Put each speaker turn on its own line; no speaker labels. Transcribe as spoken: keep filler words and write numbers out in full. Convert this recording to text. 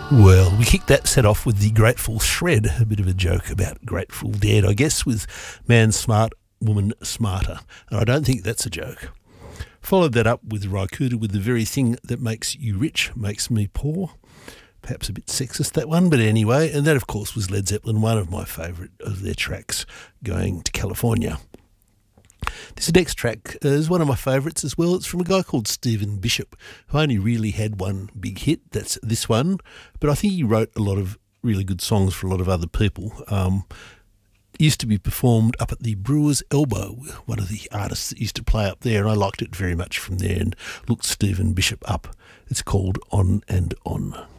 Well, we kicked that set off with the Grateful Shred, a bit of a joke about Grateful Dead, I guess, with man smart, woman smarter. And I don't think that's a joke. Followed that up with Raikuda with the very thing that makes you rich makes me poor. Perhaps a bit sexist, that one, but anyway. And that, of course, was Led Zeppelin, one of my favourite of their tracks, Going to California. This next track is one of my favourites as well. It's from a guy called Stephen Bishop, who only really had one big hit. That's this one. But I think he wrote a lot of really good songs for a lot of other people. Um, it used to be performed up at the Brewer's Elbow, one of the artists that used to play up there, and I liked it very much from there and looked Stephen Bishop up. It's called On and On.